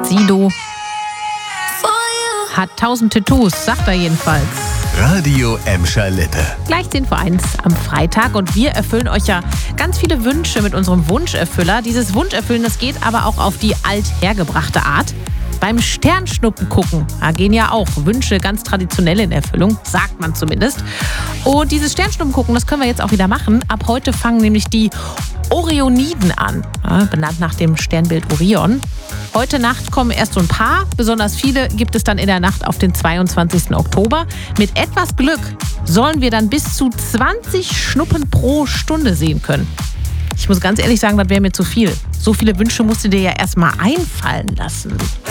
Sido. Hat 1000 Tattoos, sagt er jedenfalls. Radio Emscher Lippe. Gleich 10 vor 1 am Freitag und wir erfüllen euch ja ganz viele Wünsche mit unserem Wunscherfüller. Dieses Wunscherfüllen, das geht aber auch auf die althergebrachte Art. Beim Sternschnuppen gucken, da gehen ja auch Wünsche ganz traditionell in Erfüllung, sagt man zumindest. Und dieses Sternschnuppen gucken, das können wir jetzt auch wieder machen. Ab heute fangen nämlich die Orioniden an, benannt nach dem Sternbild Orion. Heute Nacht kommen erst so ein paar, besonders viele gibt es dann in der Nacht auf den 22. Oktober. Mit etwas Glück sollen wir dann bis zu 20 Schnuppen pro Stunde sehen können. Ich muss ganz ehrlich sagen, das wäre mir zu viel. So viele Wünsche musst du dir ja erstmal einfallen lassen.